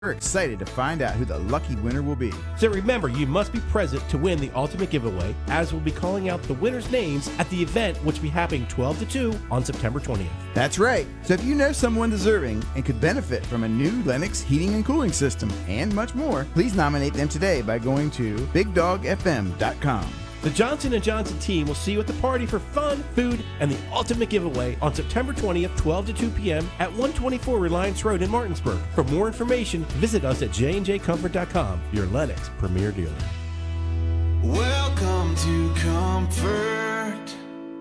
We're excited to find out who the lucky winner will be. So remember, you must be present to win the ultimate giveaway, as we'll be calling out the winners' names at the event, which will be happening 12 to 2 on September 20th. That's right. So if you know someone deserving and could benefit from a new Lennox heating and cooling system and much more, please nominate them today by going to BigDogFM.com. The Johnson & Johnson team will see you at the party for fun, food, and the ultimate giveaway on September 20th, 12 to 2 p.m. at 124 Reliance Road in Martinsburg. For more information, visit us at jnjcomfort.com, your Lennox premier dealer. Welcome to Comfort.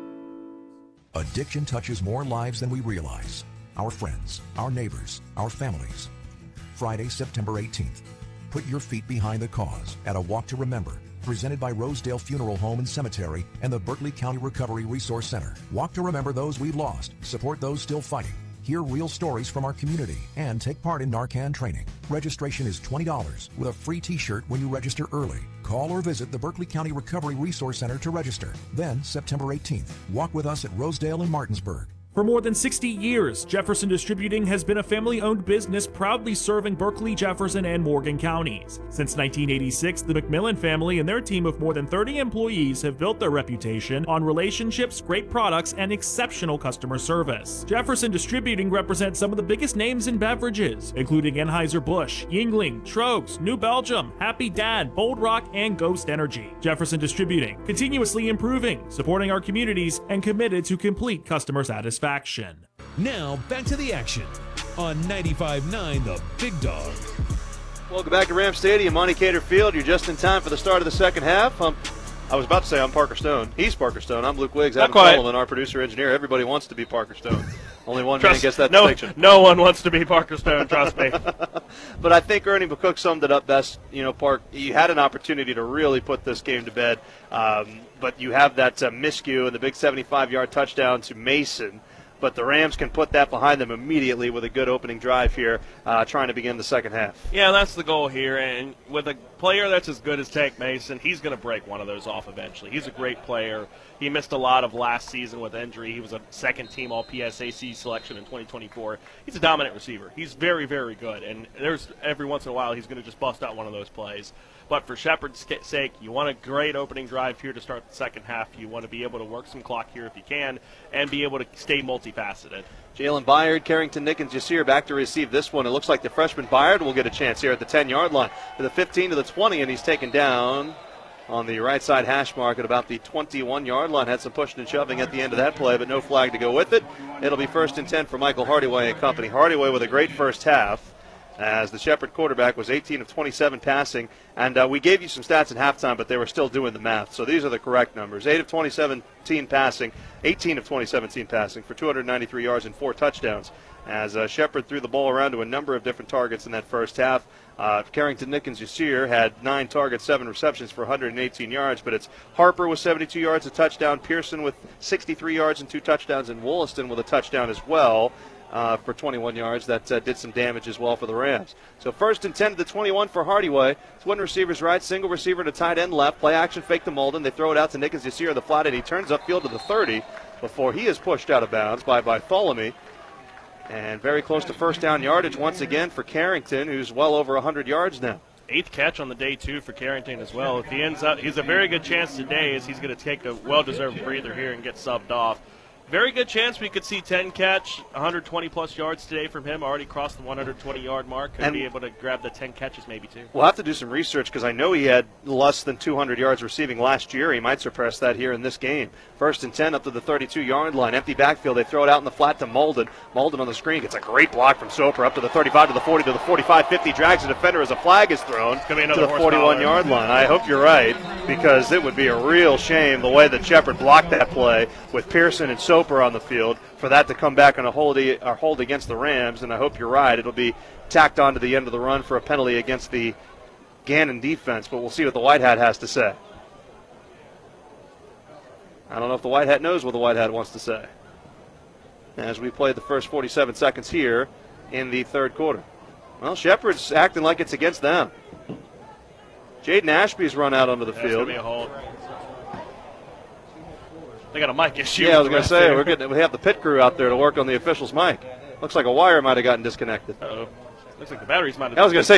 Addiction touches more lives than we realize. Our friends, our neighbors, our families. Friday, September 18th. Put your feet behind the cause at a Walk to Remember, presented by Rosedale Funeral Home and Cemetery and the Berkeley County Recovery Resource Center. Walk to remember those we lost, support those still fighting, hear real stories from our community, and take part in Narcan training. Registration is $20 with a free t-shirt when you register early. Call or visit the Berkeley County Recovery Resource Center to register. Then, September 18th, walk with us at Rosedale and Martinsburg. For more than 60 years, Jefferson Distributing has been a family-owned business proudly serving Berkeley, Jefferson, and Morgan counties. Since 1986, the McMillan family and their team of more than 30 employees have built their reputation on relationships, great products, and exceptional customer service. Jefferson Distributing represents some of the biggest names in beverages, including Anheuser-Busch, Yuengling, Trogs, New Belgium, Happy Dad, Bold Rock, and Ghost Energy. Jefferson Distributing, continuously improving, supporting our communities, and committed to complete customer satisfaction. Now, back to the action on 95.9 The Big Dog. Welcome back to Ram Stadium, Monte Cater Field. You're just in time for the start of the second half. I was about to say I'm Parker Stone. He's Parker Stone. I'm Luke Wiggs. Adam Sullivan, our producer-engineer. Everybody wants to be Parker Stone. Only one man gets that distinction. No one wants to be Parker Stone, trust me. But I think Ernie McCook summed it up best. You know, Park, you had an opportunity to really put this game to bed, but you have that miscue and the big 75-yard touchdown to Mason. But the Rams can put that behind them immediately with a good opening drive here, trying to begin the second half. Yeah, that's the goal here. And with a player that's as good as Tank Mason, he's going to break one of those off eventually. He's a great player. He missed a lot of last season with injury. He was a second-team All-PSAC selection in 2024. He's a dominant receiver. He's very, very good. And there's every once in a while he's going to just bust out one of those plays. But for Shepherd's sake, you want a great opening drive here to start the second half. You want to be able to work some clock here if you can and be able to stay multifaceted. Jalen Byard, Carrington Nickens, Jasir back to receive this one. It looks like the freshman Byard will get a chance here at the 10-yard line to the 15 to the 20, and he's taken down on the right side hash mark at about the 21-yard line. Had some pushing and shoving at the end of that play, but no flag to go with it. It'll be 1st and 10 for Michael Hardaway and company. Hardaway with a great first half, as the Shepherd quarterback was 18 of 27 passing. And we gave you some stats at halftime, but they were still doing the math. So these are the correct numbers. 8 of 2017 passing, 18 of 2017 passing for 293 yards and 4 touchdowns. As Shepherd threw the ball around to a number of different targets in that first half. Carrington Nickens Jasir had 9 targets, 7 receptions for 118 yards. But it's Harper with 72 yards, a touchdown. Pearson with 63 yards and 2 touchdowns. And Wollaston with a touchdown as well. For 21 yards. That did some damage as well for the Rams. So 1st and 10 to the 21 for Hardaway. Twin receivers right, single receiver to tight end left. Play action fake to Molden. They throw it out to Nickens Jasir on the flat end. He turns upfield to the 30 before he is pushed out of bounds by Bartholomew. And very close to first down yardage once again for Carrington, who's well over 100 yards now. 8th catch on the day, too, for Carrington as well. If he ends up, he's a very good chance today as he's going to take a well-deserved breather here and get subbed off. Very good chance we could see 10 catch, 120-plus yards today from him. Already crossed the 120-yard mark. Could be able to grab the 10 catches maybe, too. We'll have to do some research because I know he had less than 200 yards receiving last year. He might surpass that here in this game. 1st and 10 up to the 32-yard line. Empty backfield. They throw it out in the flat to Molden. Molden on the screen gets a great block from Soper up to the 35, to the 40, to the 45, 50. Drags the defender as a flag is thrown to the 41-yard line. I hope you're right, because it would be a real shame the way that Shepherd blocked that play with Pearson and Soper on the field for that to come back on a hold against the Rams, and I hope you're right. It'll be tacked on to the end of the run for a penalty against the Gannon defense, but we'll see what the White Hat has to say. I don't know if the White Hat knows what the White Hat wants to say as we play the first 47 seconds here in the third quarter. Well, Shepherd's acting like it's against them. Jaden Ashby's run out onto the field. It's gonna be a hold. They got a mic issue. Yeah, I was going to say, we have the pit crew out there to work on the official's mic. Looks like a wire might have gotten disconnected. Uh-oh. Looks like the batteries might have. I was going to say